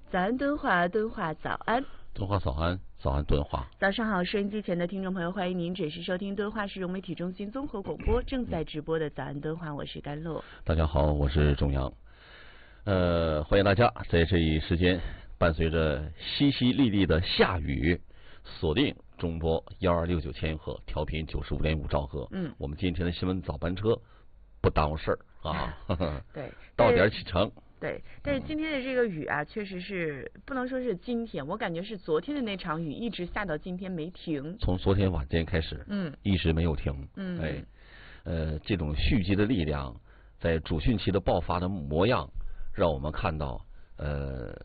早安敦化，敦化早安， 敦化早安，早安敦化。 早上好，收音机前的听众朋友，欢迎您准时收听敦化市融媒体中心综合广播正在直播的早安敦化，我是甘露。 大家好，我是钟阳。欢迎大家在这一时间伴随着淅淅沥沥的下雨，锁定中波1269千赫，调频95.5兆赫。我们今天的新闻早班车不耽误事儿啊。 对， 到点启程。 对，但是今天的这个雨啊，确实是不能说是今天，我感觉是昨天的那场雨一直下到今天没停。 从昨天晚间开始，一直没有停。这种蓄积的力量，在主汛期的爆发的模样，让我们看到，